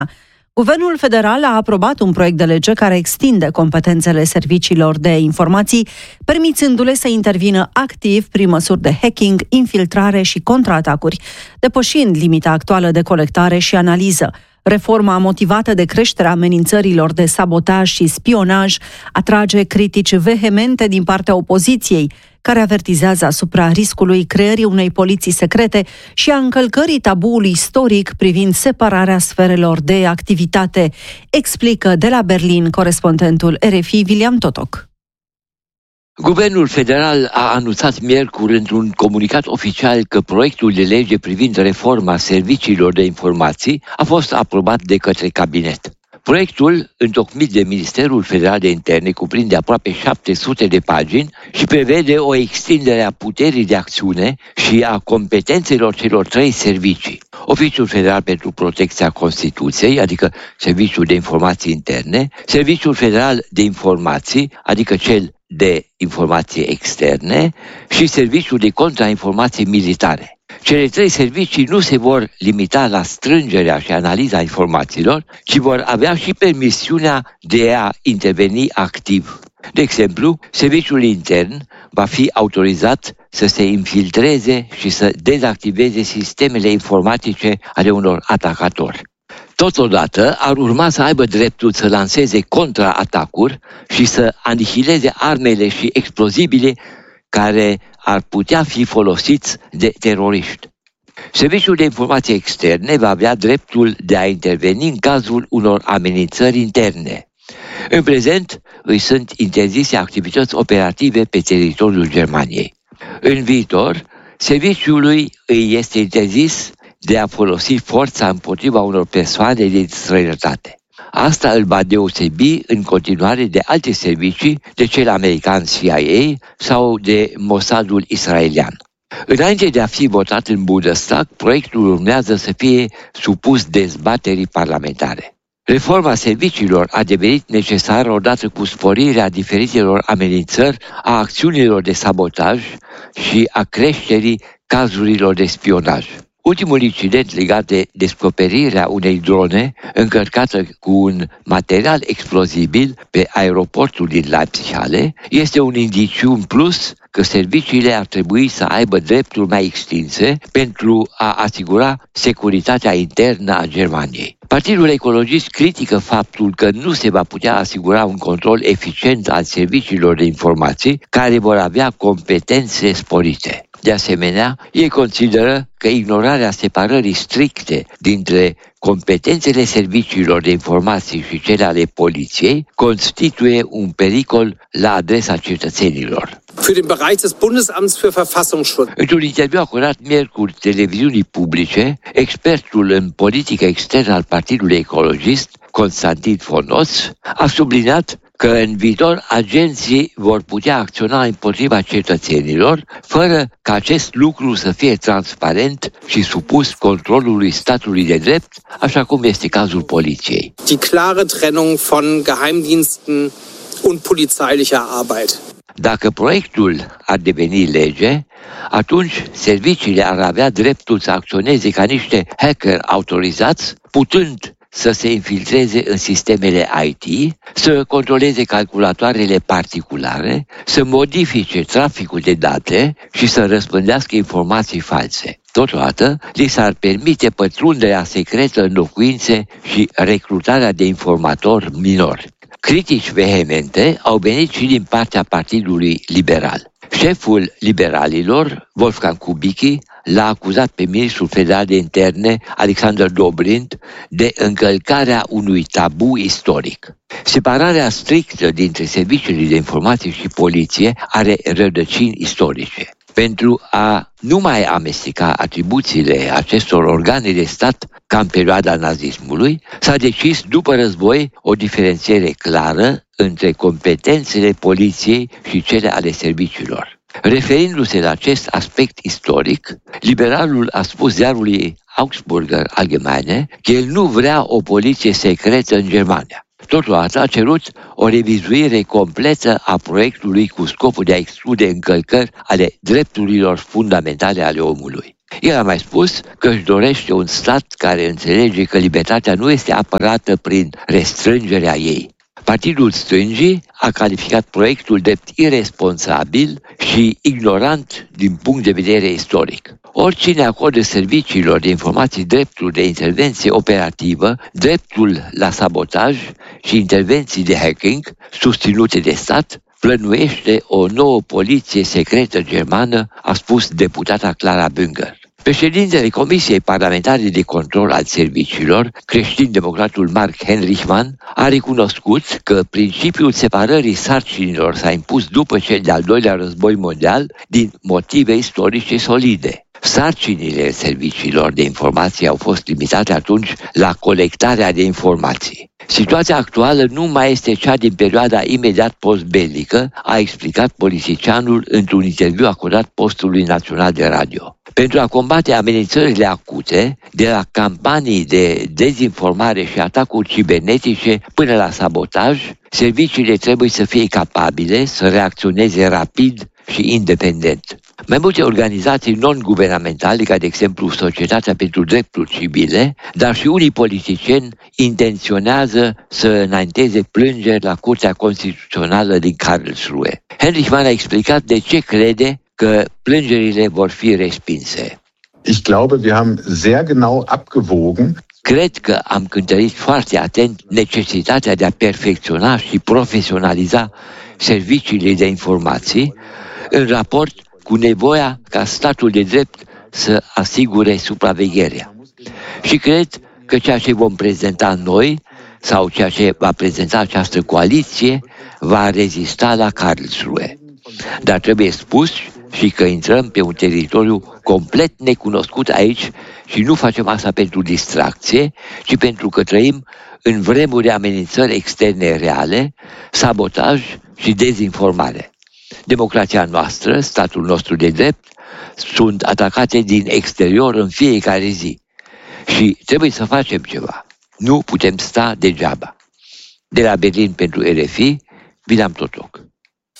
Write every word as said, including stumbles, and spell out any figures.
Guvernul federal a aprobat un proiect de lege care extinde competențele serviciilor de informații, permițându-le să intervină activ prin măsuri de hacking, infiltrare și contraatacuri, depășind limita actuală de colectare și analiză. Reforma motivată de creșterea amenințărilor de sabotaj și spionaj atrage critici vehemente din partea opoziției, care avertizează asupra riscului creării unei poliții secrete și a încălcării tabuului istoric privind separarea sferelor de activitate, explică de la Berlin corespondentul R F I William Totoc. Guvernul federal a anunțat miercuri într-un comunicat oficial că proiectul de lege privind reforma serviciilor de informații a fost aprobat de către cabinet. Proiectul, întocmit de Ministerul Federal de Interne, cuprinde aproape șapte sute de pagini și prevede o extindere a puterii de acțiune și a competențelor celor trei servicii. Oficiul Federal pentru Protecția Constituției, adică Serviciul de Informații Interne, Serviciul Federal de Informații, adică cel de informații externe și Serviciul de Contrainformații Militare. Cele trei servicii nu se vor limita la strângerea și analiza informațiilor, ci vor avea și permisiunea de a interveni activ. De exemplu, serviciul intern va fi autorizat să se infiltreze și să dezactiveze sistemele informatice ale unor atacatori. Totodată ar urma să aibă dreptul să lanseze contraatacuri și să anihileze armele și explozibile care ar putea fi folosiți de teroriști. Serviciul de informații externe va avea dreptul de a interveni în cazul unor amenințări interne. În prezent, îi sunt interzise activități operative pe teritoriul Germaniei. În viitor, serviciului îi este interzis de a folosi forța împotriva unor persoane din străinătate. Asta îl va deosebi în continuare de alte servicii, de cel american C I A sau de Mossadul israelian. Înainte de a fi votat în Bundestag, proiectul urmează să fie supus dezbaterii parlamentare. Reforma serviciilor a devenit necesară odată cu sporirea diferitelor amenințări, a acțiunilor de sabotaj și a creșterii cazurilor de spionaj. Ultimul incident legat de descoperirea unei drone încărcată cu un material explozibil pe aeroportul din Leipzig este un indiciu în plus că serviciile ar trebui să aibă drepturi mai extinse pentru a asigura securitatea internă a Germaniei. Partidul Ecologist critică faptul că nu se va putea asigura un control eficient al serviciilor de informații care vor avea competențe sporite. De asemenea, ei consideră că ignorarea separării stricte dintre competențele serviciililor de informații și cele ale poliției constituie un pericol la adresa cetățenilor. Für den Bereich des Bundesamts für Verfassungsschutz. Într-un interviu acordat miercuri televiziunii publice, expertul în politică externă al Partidului Ecologist, Constantin von Oss, a subliniat că în viitor agenții vor putea acționa împotriva cetățenilor fără ca acest lucru să fie transparent și supus controlului statului de drept, așa cum este cazul poliției. Die klare Trennung von Geheimdiensten und polizeilicher Arbeit. Dacă proiectul ar deveni lege, atunci serviciile ar avea dreptul să acționeze ca niște hacker autorizați, putând să se infiltreze în sistemele I T, să controleze calculatoarele particulare, să modifice traficul de date și să răspândească informații false. Totodată, li s-ar permite pătrunderea secretă în locuințe și recrutarea de informatori minori. Critici vehemente au venit și din partea Partidului Liberal. Șeful liberalilor, Wolfgang Kubicki, l-a acuzat pe ministrul federal de interne, Alexander Dobrindt, de încălcarea unui tabu istoric. Separarea strictă dintre serviciile de informații și poliție are rădăcini istorice. Pentru a nu mai amesteca atribuțiile acestor organe de stat ca în perioada nazismului, s-a decis după război o diferențiere clară între competențele poliției și cele ale serviciilor. Referindu-se la acest aspect istoric, liberalul a spus ziarului Augsburger Allgemeine că el nu vrea o poliție secretă în Germania. Totodată a cerut o revizuire completă a proiectului cu scopul de a exclude încălcări ale drepturilor fundamentale ale omului. El a mai spus că își dorește un stat care înțelege că libertatea nu este apărată prin restrângerea ei. Partidul Stângii a calificat proiectul drept iresponsabil și ignorant din punct de vedere istoric. Oricine acordă serviciilor de informații dreptul de intervenție operativă, dreptul la sabotaj și intervenții de hacking susținute de stat, plănuiește o nouă poliție secretă germană, a spus deputata Clara Bünger. Președintele Comisiei Parlamentare de Control al Serviciilor, creștin-democratul Mark Henrichmann, a recunoscut că principiul separării sarcinilor s-a impus după cel de-al doilea război mondial din motive istorice solide. Sarcinile serviciilor de informații au fost limitate atunci la colectarea de informații. Situația actuală nu mai este cea din perioada imediat postbelică, a explicat politicianul într-un interviu acordat postului național de radio. Pentru a combate amenințările acute, de la campanii de dezinformare și atacuri cibernetice până la sabotaj, serviciile trebuie să fie capabile să reacționeze rapid și independent. Mai multe organizații non-guvernamentale, ca de exemplu Societatea pentru Drepturi Civile, dar și unii politicieni intenționează să înainteze plângeri la Curtea Constituțională din Karlsruhe. Henrichmann a explicat de ce crede că plângerile vor fi respinse. Ich glaube, wir haben sehr genau abgewogen. Cred că am cântărit foarte atent necesitatea de a perfecționa și profesionaliza serviciile de informații în raport cu nevoia ca statul de drept să asigure supravegherea. Și cred că ceea ce vom prezenta noi sau ceea ce va prezenta această coaliție va rezista la Karlsruhe. Dar trebuie spus și că intrăm pe un teritoriu complet necunoscut aici și nu facem asta pentru distracție, ci pentru că trăim în vremuri de amenințări externe reale, sabotaj și dezinformare. Democrația noastră, statul nostru de drept, sunt atacate din exterior în fiecare zi și trebuie să facem ceva. Nu putem sta degeaba. De la Berlin pentru R F I, William Totoc.